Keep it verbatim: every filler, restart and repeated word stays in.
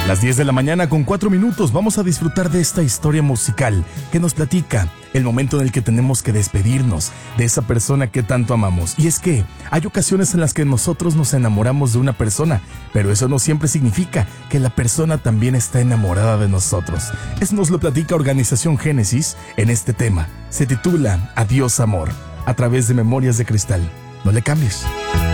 Las diez de la mañana con cuatro minutos vamos a disfrutar de esta historia musical que nos platica el momento en el que tenemos que despedirnos de esa persona que tanto amamos. Y es que hay ocasiones en las que nosotros nos enamoramos de una persona, pero eso no siempre significa que la persona también está enamorada de nosotros. Eso nos lo platica Organización Génesis en este tema. Se titula Adiós Amor, a través de Memorias de Cristal. No le cambies.